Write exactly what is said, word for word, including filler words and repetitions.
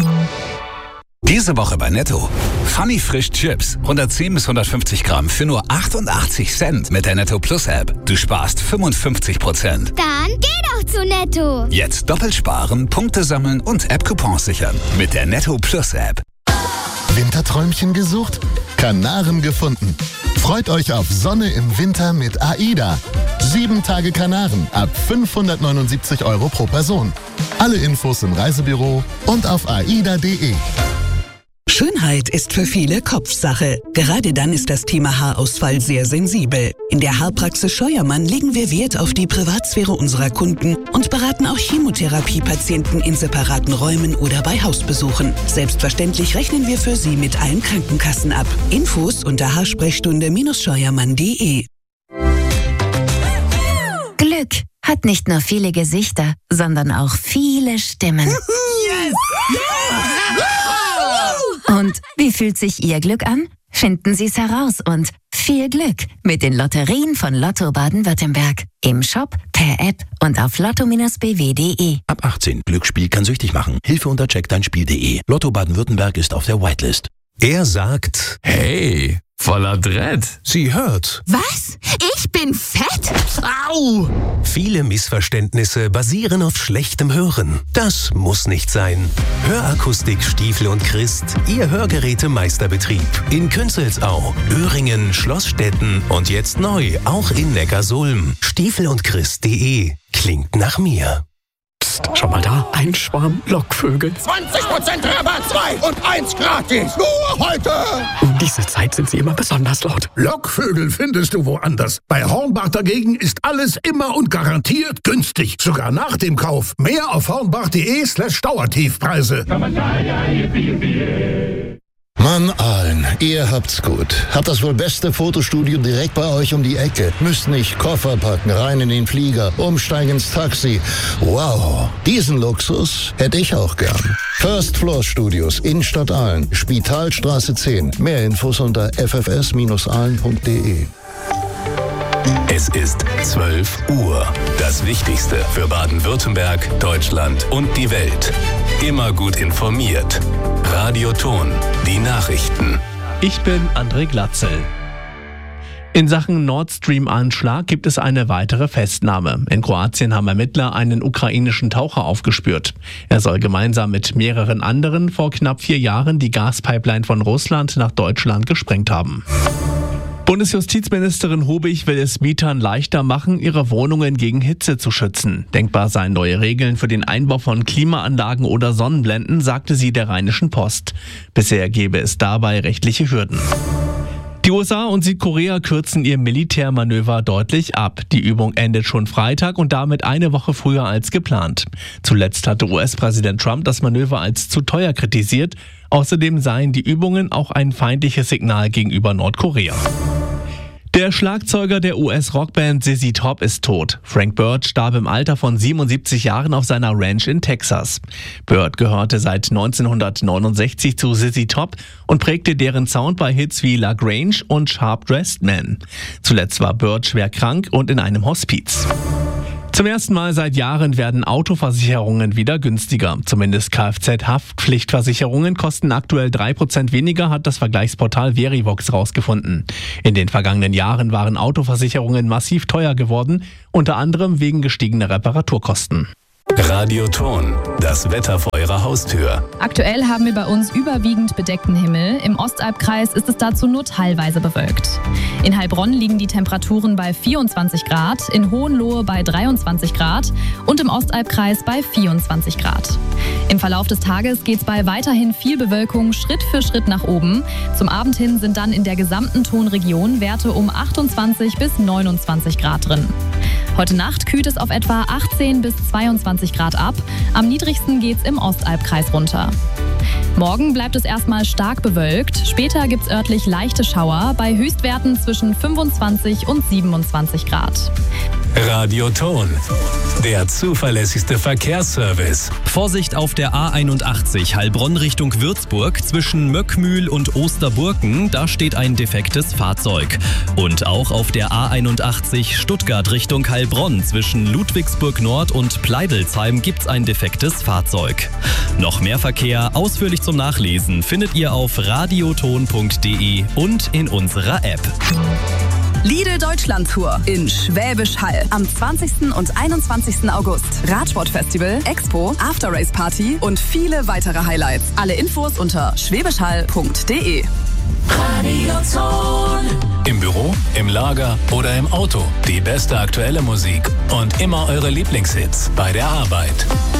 Diese Woche bei Netto. Funny Frisch Chips. hundertzehn bis hundertfünfzig Gramm für nur achtundachtzig Cent mit der Netto Plus App. Du sparst fünfundfünfzig Prozent. Dann geh doch zu Netto. Jetzt doppelt sparen, Punkte sammeln und App-Coupons sichern. Mit der Netto Plus App. Winterträumchen gesucht? Kanaren gefunden. Freut euch auf Sonne im Winter mit AIDA. Sieben Tage Kanaren ab fünfhundertneunundsiebzig Euro pro Person. Alle Infos im Reisebüro und auf aida punkt de. Schönheit ist für viele Kopfsache. Gerade dann ist das Thema Haarausfall sehr sensibel. In der Haarpraxis Scheuermann legen wir Wert auf die Privatsphäre unserer Kunden und beraten auch Chemotherapiepatienten in separaten Räumen oder bei Hausbesuchen. Selbstverständlich rechnen wir für Sie mit allen Krankenkassen ab. Infos unter haarsprechstunde scheuermann punkt de. Glück hat nicht nur viele Gesichter, sondern auch viele Stimmen. Yes! Und wie fühlt sich Ihr Glück an? Finden Sie es heraus und viel Glück mit den Lotterien von Lotto Baden-Württemberg. Im Shop, per App und auf lotto b w punkt de. Ab achtzehn. Glücksspiel kann süchtig machen. Hilfe unter check dein spiel punkt de. Lotto Baden-Württemberg ist auf der Whitelist. Er sagt, hey, voller Dread. Sie hört. Was? Ich bin fett? Au! Viele Missverständnisse basieren auf schlechtem Hören. Das muss nicht sein. Hörakustik Stiefel und Christ, Ihr Hörgeräte-Meisterbetrieb. In Künzelsau, Öhringen, Schlossstetten und jetzt neu auch in Neckarsulm. Stiefel und Christ punkt de. Klingt nach mir. Psst, schau mal da, ein Schwarm Lockvögel. zwanzig Prozent Rabatt, zwei und eins gratis. Nur heute. Um diese Zeit sind sie immer besonders laut. Lockvögel findest du woanders. Bei Hornbach dagegen ist alles immer und garantiert günstig. Sogar nach dem Kauf. Mehr auf hornbach punkt de slash Dauertiefpreise. Mann, Aalen, ihr habt's gut. Habt das wohl beste Fotostudio direkt bei euch um die Ecke. Müsst nicht Koffer packen, rein in den Flieger, umsteigen ins Taxi. Wow, diesen Luxus hätte ich auch gern. First Floor Studios, Innenstadt Aalen, Spitalstraße zehn. Mehr Infos unter f f s dash aalen punkt de. Es ist zwölf Uhr. Das Wichtigste für Baden-Württemberg, Deutschland und die Welt. Immer gut informiert. Radio Ton, die Nachrichten. Ich bin André Glatzel. In Sachen Nord Stream-Anschlag gibt es eine weitere Festnahme. In Kroatien haben Ermittler einen ukrainischen Taucher aufgespürt. Er soll gemeinsam mit mehreren anderen vor knapp vier Jahren die Gaspipeline von Russland nach Deutschland gesprengt haben. Bundesjustizministerin Hubig will es Mietern leichter machen, ihre Wohnungen gegen Hitze zu schützen. Denkbar seien neue Regeln für den Einbau von Klimaanlagen oder Sonnenblenden, sagte sie der Rheinischen Post. Bisher gäbe es dabei rechtliche Hürden. Die U S A und Südkorea kürzen ihr Militärmanöver deutlich ab. Die Übung endet schon Freitag und damit eine Woche früher als geplant. Zuletzt hatte U S-Präsident Trump das Manöver als zu teuer kritisiert. Außerdem seien die Übungen auch ein feindliches Signal gegenüber Nordkorea. Der Schlagzeuger der U S-Rockband Z Z Top ist tot. Frank Bird starb im Alter von siebenundsiebzig Jahren auf seiner Ranch in Texas. Bird gehörte seit neunzehnhundertneunundsechzig zu Z Z Top und prägte deren Sound bei Hits wie La Grange und Sharp Dressed Man. Zuletzt war Bird schwer krank und in einem Hospiz. Zum ersten Mal seit Jahren werden Autoversicherungen wieder günstiger. Zumindest Kfz-Haftpflichtversicherungen kosten aktuell drei Prozent weniger, hat das Vergleichsportal Verivox rausgefunden. In den vergangenen Jahren waren Autoversicherungen massiv teuer geworden, unter anderem wegen gestiegener Reparaturkosten. Radio Ton, das Wetter vor Ihrer Haustür. Aktuell haben wir bei uns überwiegend bedeckten Himmel. Im Ostalbkreis ist es dazu nur teilweise bewölkt. In Heilbronn liegen die Temperaturen bei vierundzwanzig Grad, in Hohenlohe bei dreiundzwanzig Grad und im Ostalbkreis bei vierundzwanzig Grad. Im Verlauf des Tages geht es bei weiterhin viel Bewölkung Schritt für Schritt nach oben. Zum Abend hin sind dann in der gesamten Tonregion Werte um achtundzwanzig bis neunundzwanzig Grad drin. Heute Nacht kühlt es auf etwa achtzehn bis zweiundzwanzig Grad ab. Am niedrigsten geht's im Ostalbkreis runter. Morgen bleibt es erstmal stark bewölkt. Später gibt's örtlich leichte Schauer bei Höchstwerten zwischen fünfundzwanzig und siebenundzwanzig Grad. Radioton, der zuverlässigste Verkehrsservice. Vorsicht auf der A einundachtzig Heilbronn Richtung Würzburg zwischen Möckmühl und Osterburken, da steht ein defektes Fahrzeug. Und auch auf der A einundachtzig Stuttgart Richtung Heilbronn zwischen Ludwigsburg Nord und Pleidelsheim gibt's ein defektes Fahrzeug. Noch mehr Verkehr ausführlich zum Nachlesen findet ihr auf radioton punkt de und in unserer App. Lidl Deutschland Tour in Schwäbisch Hall am zwanzigsten und einundzwanzigsten August. Radsportfestival, Expo, After-Race Party und viele weitere Highlights. Alle Infos unter schwäbischhall punkt de. Radioton. Im Büro, im Lager oder im Auto. Die beste aktuelle Musik und immer eure Lieblingshits bei der Arbeit.